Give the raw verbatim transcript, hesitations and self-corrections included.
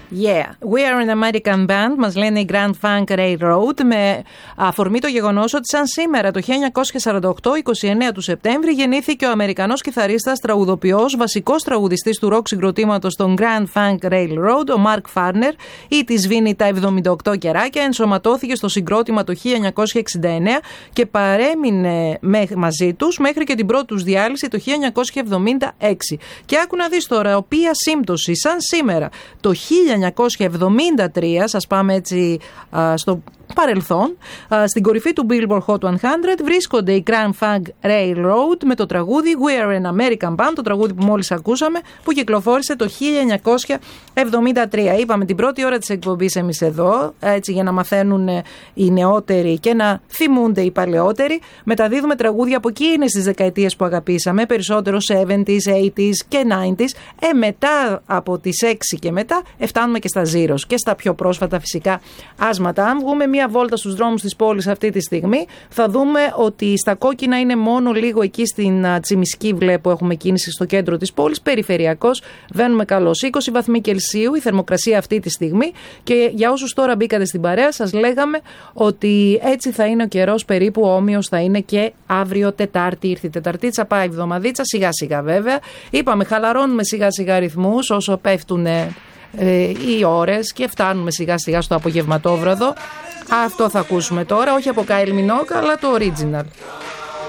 Yeah, we are an American band, μας λένε οι Grand Funk Railroad, με αφορμή το γεγονός ότι σαν σήμερα το χίλια εννιακόσια σαράντα οκτώ, είκοσι εννέα του Σεπτέμβρη, γεννήθηκε ο Αμερικανός κιθαρίστας, τραγουδοποιός, βασικός τραγουδιστής του ροκ συγκροτήματος των Grand Funk Railroad, ο Mark Farner, ή τη σβήνει τα εβδομήντα οκτώ κεράκια, ενσωματώθηκε στο συγκρότημα το χίλια εννιακόσια εξήντα εννέα και παρέμεινε μαζί τους μέχρι και την πρώτη τους διάλυση το χίλια εννιακόσια εβδομήντα έξι. Και άκου να δεις τώρα, οποία σύμπτωση σαν σήμερα το χίλια εννιακόσια εβδομήντα τρία, σας πάμε έτσι α, στο παρελθόν, α, στην κορυφή του Billboard Hot εκατό βρίσκονται οι Grand Funk Railroad με το τραγούδι We Are an American Band, το τραγούδι που μόλις ακούσαμε, που κυκλοφόρησε το χίλια εννιακόσια εβδομήντα τρία. Είπαμε την πρώτη ώρα της εκπομπής εμείς εδώ, έτσι για να μαθαίνουν οι νεότεροι και να θυμούνται οι παλαιότεροι. Μεταδίδουμε τραγούδια από εκείνες τις δεκαετίες που αγαπήσαμε, περισσότερο εβδομήντα, ογδόντα και ενενήντα. Ε, μετά από τις έξι και μετά, φτάνουμε και στα Zeros και στα πιο πρόσφατα φυσικά άσματα. Αν βγούμε μια βόλτα στους δρόμους της πόλης αυτή τη στιγμή, θα δούμε ότι στα κόκκινα είναι μόνο λίγο εκεί στην Τσιμισκή, βλέπω έχουμε κίνηση στο κέντρο της πόλης, περιφερειακός, βαίνουμε καλώς. είκοσι βαθμοί Κελσίου η θερμοκρασία αυτή τη στιγμή, και για όσους τώρα μπήκατε στην παρέα, σας λέγαμε ότι έτσι θα είναι ο καιρός, περίπου όμοιος θα είναι και αύριο Τετάρτη. Ήρθε η Τεταρτίτσα, πάει η εβδομαδίτσα, σιγά σιγά βέβαια. Είπαμε, χαλαρώνουμε σιγά σιγά ρυθμούς όσο πέφτουν ε, οι ώρες και φτάνουμε σιγά σιγά στο απογευματόβραδο. Αυτό θα ακούσουμε τώρα, όχι από Kylie Minogue, αλλά το original.